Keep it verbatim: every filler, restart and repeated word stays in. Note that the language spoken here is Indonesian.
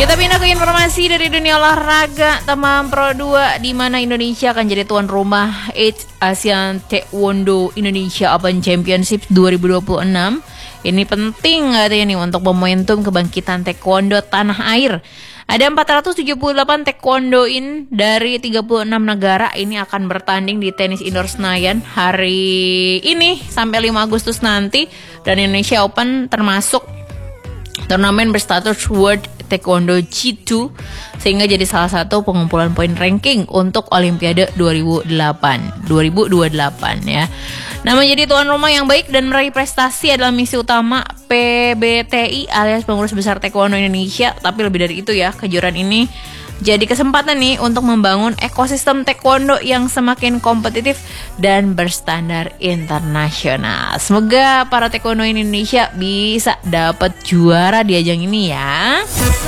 Kita pindah ke informasi dari dunia olahraga Tamam Pro dua, di mana Indonesia akan jadi tuan rumah eighth Asian Taekwondo Indonesia Open Championship dua ribu dua puluh enam. Ini penting katanya nih untuk momentum kebangkitan taekwondo tanah air. Ada empat ratus tujuh puluh delapan taekwondoin dari tiga puluh enam negara ini akan bertanding di tenis indoor Senayan hari ini sampai lima Agustus nanti. Dan Indonesia Open termasuk turnamen berstatus World Taekwondo G dua, sehingga jadi salah satu pengumpulan poin ranking untuk Olimpiade dua ribu dua puluh delapan ya. Nah, menjadi tuan rumah yang baik dan meraih prestasi adalah misi utama P B T I alias Pengurus Besar Taekwondo Indonesia. Tapi lebih dari itu ya, kejuaraan ini jadi kesempatan nih untuk membangun ekosistem taekwondo yang semakin kompetitif dan berstandar internasional. Semoga para taekwondo Indonesia bisa dapat juara di ajang ini ya.